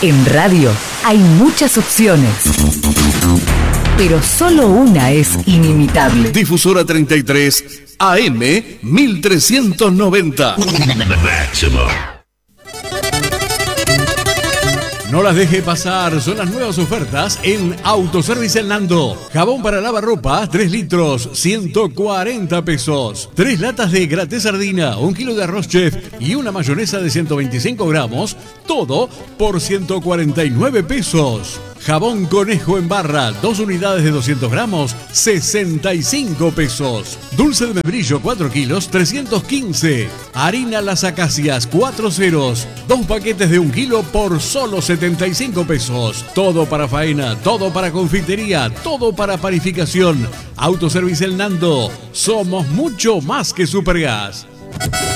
En radio hay muchas opciones, pero solo una es inimitable. Difusora 33 AM 1390. No las deje pasar, son las nuevas ofertas en Autoservice El Nando. Jabón para lavarropa, 3 litros, 140 pesos. 3 latas de graté sardina, 1 kilo de arroz chef y una mayonesa de 125 gramos, todo por 149 pesos. Jabón Conejo en barra, 2 unidades de 200 gramos, 65 pesos. Dulce de membrillo, 4 kilos, 315. Harina Las Acacias, 4 ceros, 2 paquetes de 1 kilo por solo 75 pesos. Todo para faena, todo para confitería, todo para panificación. Autoservice El Nando. Somos mucho más que Supergas.